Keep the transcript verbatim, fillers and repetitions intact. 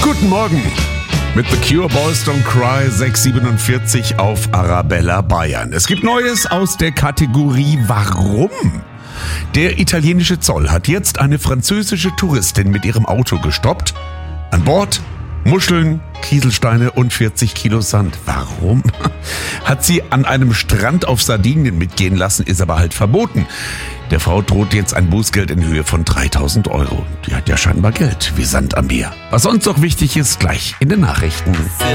Guten Morgen. Mit The Cure, Boys Don't Cry, sechs siebenundvierzig auf Arabella Bayern. Es gibt Neues aus der Kategorie Warum? Der italienische Zoll hat jetzt eine französische Touristin mit ihrem Auto gestoppt. An Bord Muscheln, Kieselsteine und vierzig Kilo Sand. Warum? Hat sie an einem Strand auf Sardinien mitgehen lassen, ist aber halt verboten. Der Frau droht jetzt ein Bußgeld in Höhe von dreitausend Euro. Die hat ja scheinbar Geld wie Sand am Meer. Was sonst noch wichtig ist, gleich in den Nachrichten.